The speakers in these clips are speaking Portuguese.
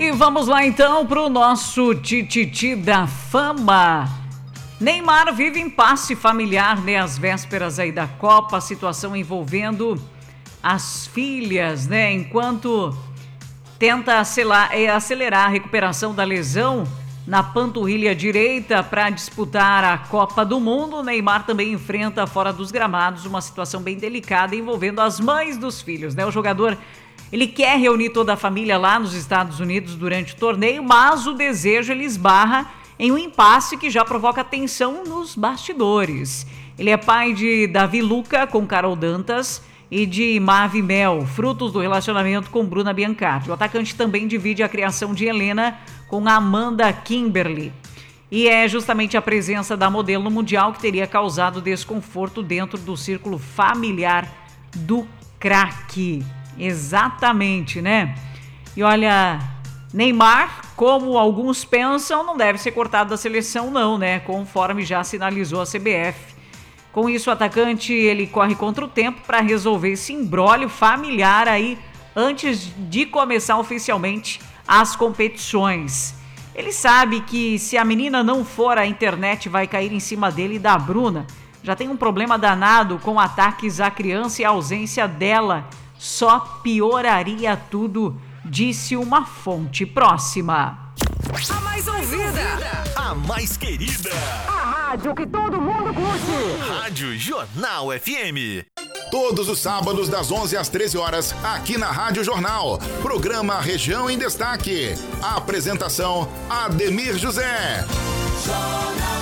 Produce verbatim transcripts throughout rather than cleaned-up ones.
E vamos lá então para o nosso tititi da fama. Neymar vive impasse familiar, né? Às vésperas aí da Copa, a situação envolvendo as filhas, né? Enquanto tenta acelerar a recuperação da lesão na panturrilha direita para disputar a Copa do Mundo, o Neymar também enfrenta fora dos gramados uma situação bem delicada envolvendo as mães dos filhos, né? O jogador, ele quer reunir toda a família lá nos Estados Unidos durante o torneio, mas o desejo ele esbarra em um impasse que já provoca tensão nos bastidores. Ele é pai de Davi Luca com Carol Dantas e de Mavi Mel, frutos do relacionamento com Bruna Biancardi. O atacante também divide a criação de Helena com Amanda Kimberly. E é justamente a presença da modelo no Mundial que teria causado desconforto dentro do círculo familiar do craque. Exatamente, né? E olha, Neymar, como alguns pensam, não deve ser cortado da seleção não, né? Conforme já sinalizou a C B F. Com isso, o atacante ele corre contra o tempo para resolver esse imbróglio familiar aí antes de começar oficialmente as competições. Ele sabe que se a menina não for, a internet vai cair em cima dele e da Bruna. Já tem um problema danado com ataques à criança e a ausência dela só pioraria tudo, disse uma fonte próxima. A mais ouvida, a mais querida, a rádio que todo mundo curte. Rádio Jornal F M. Todos os sábados das onze às treze horas, aqui na Rádio Jornal. Programa Região em Destaque. A apresentação, Ademir José. Jornal.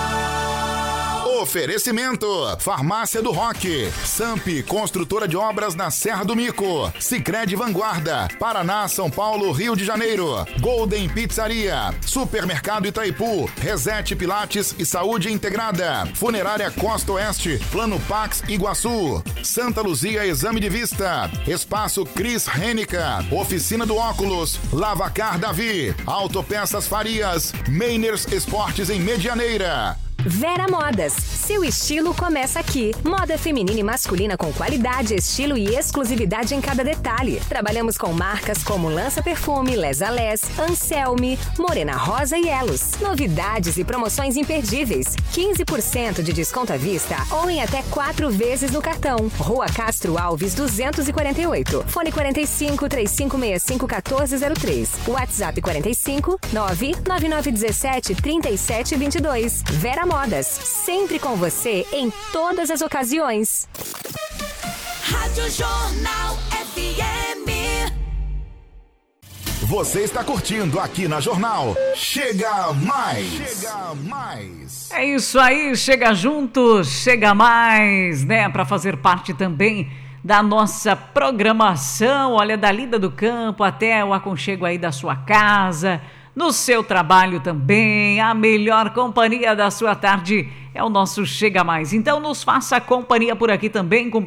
Oferecimento, Farmácia do Rock, Samp, construtora de obras na Serra do Mico, Sicredi Vanguarda, Paraná, São Paulo, Rio de Janeiro, Golden Pizzaria, Supermercado Itaipu, Reset Pilates e Saúde Integrada, Funerária Costa Oeste, Plano Pax Iguaçu, Santa Luzia Exame de Vista, Espaço Cris Rênica, Oficina do Óculos, Lavacar Davi, Autopeças Farias, Meiners Esportes em Medianeira. Vera Modas, seu estilo começa aqui. Moda feminina e masculina com qualidade, estilo e exclusividade em cada detalhe. Trabalhamos com marcas como Lança Perfume, Les a Les, Anselme, Morena Rosa e Elos. Novidades e promoções imperdíveis. quinze por cento de desconto à vista ou em até quatro vezes no cartão. Rua Castro Alves duzentos e quarenta e oito. Fone quarenta e cinco, trinta e cinco sessenta e cinco, quatorze zero três. WhatsApp quarenta e cinco, nove nove nove um sete, trinta e sete vinte e dois. Vera Modas, sempre com você em todas as ocasiões. Rádio Jornal F M. Você está curtindo aqui na Jornal. Chega mais! Chega mais! É isso aí, chega junto, chega mais, né? Para fazer parte também da nossa programação. Olha, da lida do campo até o aconchego aí da sua casa, no seu trabalho também, a melhor companhia da sua tarde é o nosso Chega Mais. Então nos faça companhia por aqui também com